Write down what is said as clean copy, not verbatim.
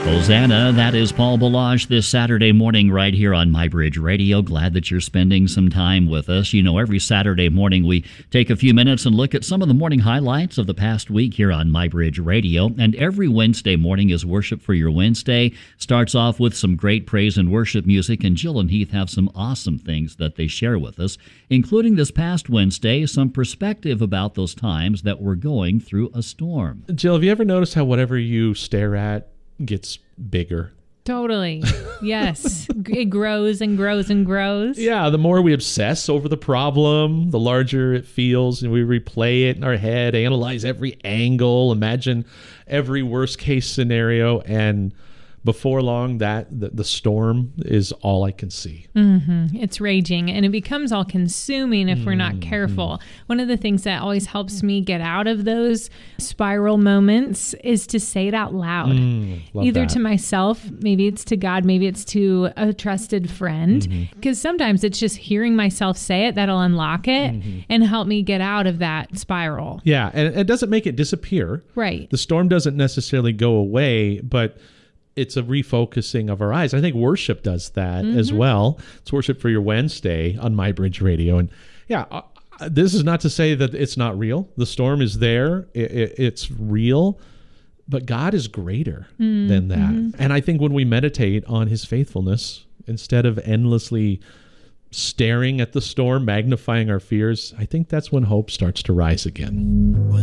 Hosanna, that is Paul Balazs this Saturday morning right here on MyBridge Radio. Glad that you're spending some time with us. You know, every Saturday morning we take a few minutes and look at some of the morning highlights of the past week here on MyBridge Radio. And every Wednesday morning is Worship for Your Wednesday. Starts off with some great praise and worship music, and Jill and Heath have some awesome things that they share with us, including this past Wednesday, some perspective about those times that we're going through a storm. Jill, have you ever noticed how whatever you stare at gets bigger? Totally. Yes. It grows and grows and grows. Yeah, the more we obsess over the problem, the larger it feels, and we replay it in our head, analyze every angle, imagine every worst case scenario, and before long, the storm is all I can see. Mm-hmm. It's raging, and it becomes all consuming if we're not careful. One of the things that always helps me get out of those spiral moments is to say it out loud. Either to myself, maybe it's to God, maybe it's to a trusted friend. Because sometimes it's just hearing myself say it that'll unlock it and help me get out of that spiral. Yeah, and it doesn't make it disappear. Right. The storm doesn't necessarily go away, but it's a refocusing of our eyes. I think worship does that as well. It's Worship for Your Wednesday on MyBridge Radio. And yeah, this is not to say that it's not real. The storm is there. It's real. But God is greater than that. And I think when we meditate on his faithfulness, instead of endlessly staring at the storm, magnifying our fears, I think that's when hope starts to rise again.